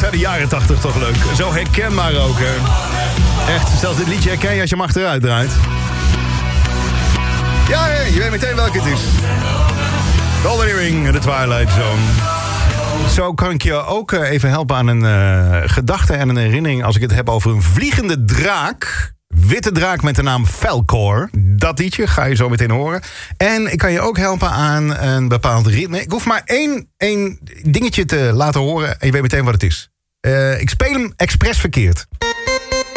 uit de jaren 80 toch leuk. Zo herkenbaar ook, hè. Echt, zelfs dit liedje herken je als je hem achteruit draait. Ja, je weet meteen welke het is. Golden Earring, The Twilight Zone. Zo kan ik je ook even helpen aan een gedachte en een herinnering... als ik het heb over een vliegende draak. Witte draak met de naam Falkor. Dat liedje ga je zo meteen horen. En ik kan je ook helpen aan een bepaald ritme. Ik hoef maar één dingetje te laten horen en je weet meteen wat het is. Ik speel hem expres verkeerd.